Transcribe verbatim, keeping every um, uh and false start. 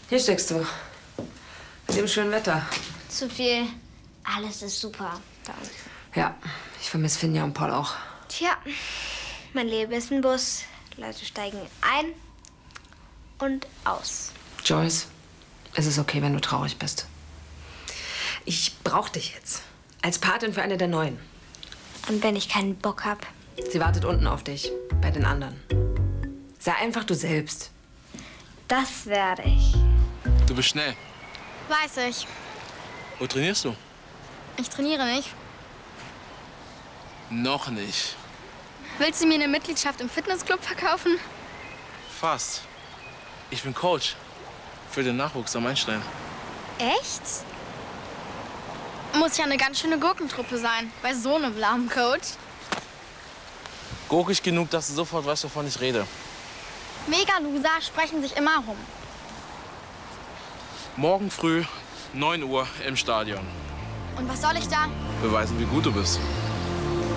Hier steckst du. Mit dem schönen Wetter. Zu viel. Alles ist super da unten. Ja, ich vermisse Finja und Paul auch. Tja, mein Leben ist ein Bus. Leute steigen ein und aus. Joyce, es ist okay, wenn du traurig bist. Ich brauch dich jetzt. Als Patin für eine der Neuen. Und wenn ich keinen Bock hab? Sie wartet unten auf dich, bei den anderen. Sei einfach du selbst. Das werde ich. Du bist schnell. Weiß ich. Wo trainierst du? Ich trainiere nicht. Noch nicht. Willst du mir eine Mitgliedschaft im Fitnessclub verkaufen? Fast. Ich bin Coach. Für den Nachwuchs am Einstein. Echt? Muss ja eine ganz schöne Gurkentruppe sein, bei so einem lahmen Coach. Gurkig genug, dass du sofort weißt, wovon ich rede. Mega-Loser sprechen sich immer rum. Morgen früh, neun Uhr im Stadion. Und was soll ich da? Beweisen, wie gut du bist.